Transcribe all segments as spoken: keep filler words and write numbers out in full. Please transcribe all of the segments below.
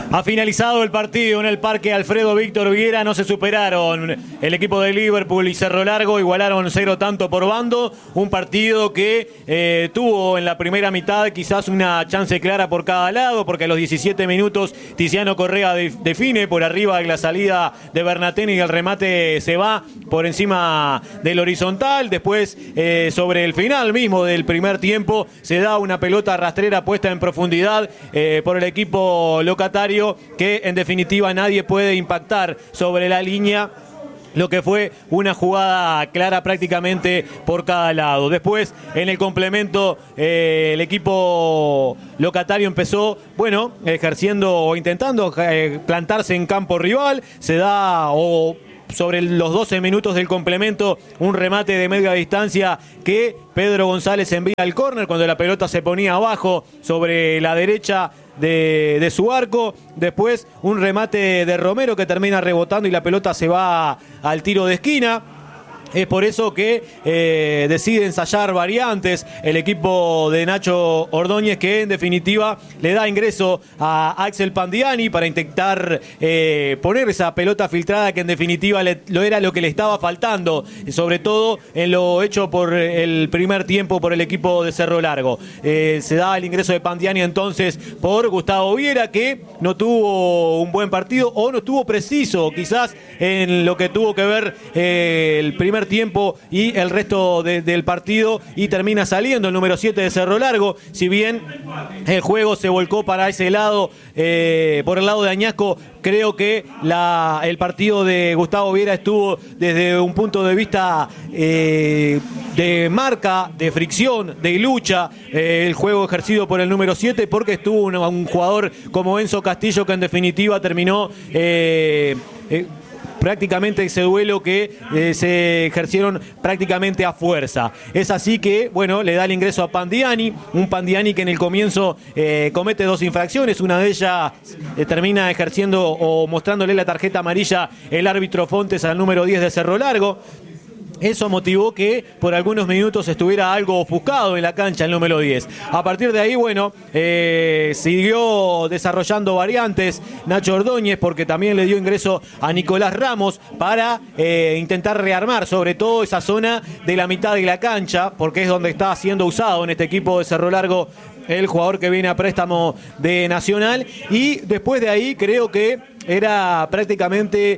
Ha finalizado el partido en el Parque Alfredo Víctor Viera, no se superaron el equipo de Liverpool y Cerro Largo, igualaron cero tanto por bando, un partido que eh, tuvo en la primera mitad quizás una chance clara por cada lado, porque a los diecisiete minutos Tiziano Correa de, define por arriba de la salida de Bernateni y el remate se va por encima del horizontal. Después eh, sobre el final mismo del primer tiempo se da una pelota rastrera puesta en profundidad eh, por el equipo locatario, que en definitiva nadie puede impactar sobre la línea, lo que fue una jugada clara prácticamente por cada lado. Después, en el complemento, eh, el equipo locatario empezó, bueno, ejerciendo o intentando eh, plantarse en campo rival. Se da o sobre los doce minutos del complemento un remate de media distancia que Pedro González envía al córner cuando la pelota se ponía abajo sobre la derecha de, de su arco. Después un remate de Romero que termina rebotando y la pelota se va al tiro de esquina. Es por eso que eh, decide ensayar variantes el equipo de Nacho Ordóñez, que en definitiva le da ingreso a Axel Pandiani para intentar eh, poner esa pelota filtrada que en definitiva le, lo era lo que le estaba faltando, sobre todo en lo hecho por el primer tiempo por el equipo de Cerro Largo. Eh, se da el ingreso de Pandiani entonces por Gustavo Viera, que no tuvo un buen partido o no estuvo preciso quizás en lo que tuvo que ver eh, el primer tiempo y el resto de, del partido, y termina saliendo el número siete de Cerro Largo. Si bien el juego se volcó para ese lado, eh, por el lado de Añasco, creo que la, el partido de Gustavo Viera estuvo desde un punto de vista eh, de marca, de fricción, de lucha, eh, el juego ejercido por el número siete, porque estuvo un, un jugador como Enzo Castillo que en definitiva terminó eh, eh, prácticamente ese duelo que eh, se ejercieron prácticamente a fuerza. Es así que, bueno, le da el ingreso a Pandiani, un Pandiani que en el comienzo eh, comete dos infracciones, una de ellas eh, termina ejerciendo o mostrándole la tarjeta amarilla el árbitro Fontes al número diez de Cerro Largo. Eso motivó que por algunos minutos estuviera algo ofuscado en la cancha el número diez. A partir de ahí, bueno, eh, siguió desarrollando variantes Nacho Ordóñez, porque también le dio ingreso a Nicolás Ramos para eh, intentar rearmar sobre todo esa zona de la mitad de la cancha, porque es donde está siendo usado en este equipo de Cerro Largo el jugador que viene a préstamo de Nacional. Y después de ahí creo que era prácticamente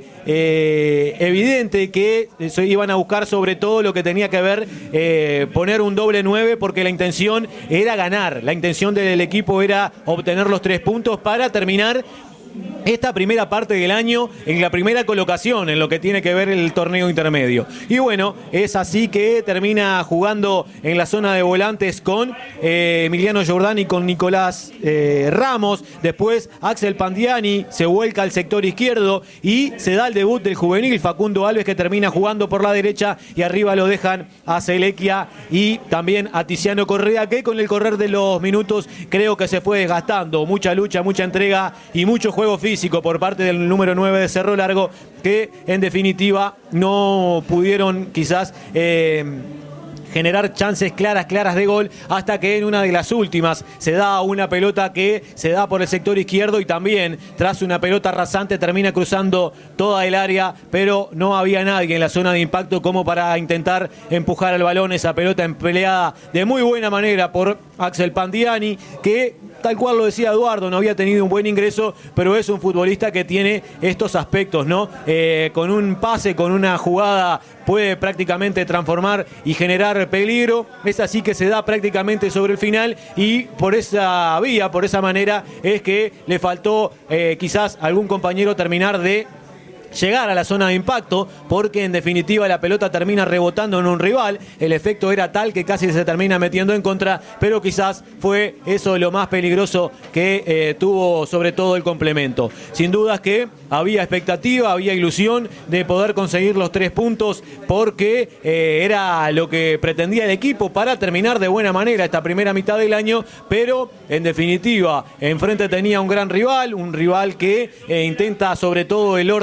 eh, evidente que se iban a buscar sobre todo lo que tenía que ver eh, poner un doble nueve, porque la intención era ganar, la intención del equipo era obtener los tres puntos para terminar esta primera parte del año en la primera colocación en lo que tiene que ver el torneo intermedio. Y bueno, es así que termina jugando en la zona de volantes con eh, Emiliano Giordani, con Nicolás eh, Ramos. Después Axel Pandiani se vuelca al sector izquierdo y se da el debut del juvenil Facundo Alves, que termina jugando por la derecha, y arriba lo dejan a Selequia y también a Tiziano Correa, que con el correr de los minutos creo que se fue desgastando. Mucha lucha, mucha entrega y mucho juego físico por parte del número nueve de Cerro Largo, que en definitiva no pudieron quizás eh, generar chances claras, claras de gol, hasta que en una de las últimas se da una pelota que se da por el sector izquierdo y también tras una pelota rasante termina cruzando toda el área, pero no había nadie en la zona de impacto como para intentar empujar el balón. Esa pelota empleada de muy buena manera por Axel Pandiani, que tal cual lo decía Eduardo, no había tenido un buen ingreso, pero es un futbolista que tiene estos aspectos, ¿no? Eh, con un pase, con una jugada, puede prácticamente transformar y generar peligro. Es así que se da prácticamente sobre el final, y por esa vía, por esa manera, es que le faltó eh, quizás algún compañero terminar de llegar a la zona de impacto, porque en definitiva la pelota termina rebotando en un rival. El efecto era tal que casi se termina metiendo en contra, pero quizás fue eso lo más peligroso que eh, tuvo sobre todo el complemento. Sin dudas que había expectativa, había ilusión de poder conseguir los tres puntos, porque eh, era lo que pretendía el equipo para terminar de buena manera esta primera mitad del año, pero en definitiva enfrente tenía un gran rival, un rival que eh, intenta sobre todo el orden defensivo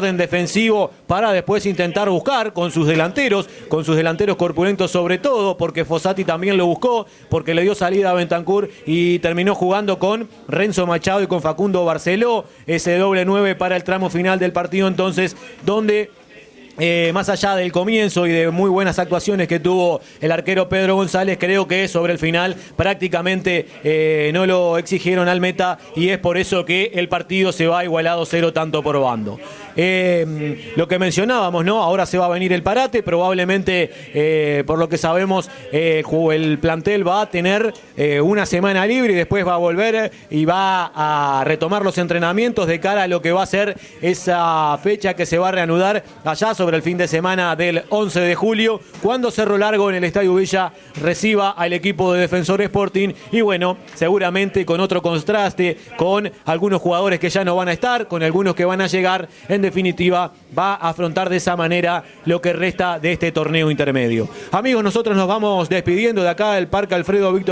defensivo para después intentar buscar con sus delanteros, con sus delanteros corpulentos sobre todo, porque Fossati también lo buscó, porque le dio salida a Bentancur y terminó jugando con Renzo Machado y con Facundo Barceló, ese doble nueve para el tramo final del partido, entonces, donde Eh, más allá del comienzo y de muy buenas actuaciones que tuvo el arquero Pedro González, creo que sobre el final prácticamente eh, no lo exigieron al meta y es por eso que el partido se va igualado cero tanto por bando. Eh, lo que mencionábamos, ¿no? Ahora se va a venir el parate, probablemente, eh, por lo que sabemos, eh, el plantel va a tener eh, una semana libre y después va a volver y va a retomar los entrenamientos de cara a lo que va a ser esa fecha que se va a reanudar allá sobre el fin de semana del once de julio, cuando Cerro Largo en el Estadio Villa reciba al equipo de Defensor Sporting y bueno, seguramente con otro contraste, con algunos jugadores que ya no van a estar, con algunos que van a llegar, en definitiva va a afrontar de esa manera lo que resta de este torneo intermedio. Amigos, nosotros nos vamos despidiendo de acá del Parque Alfredo Víctor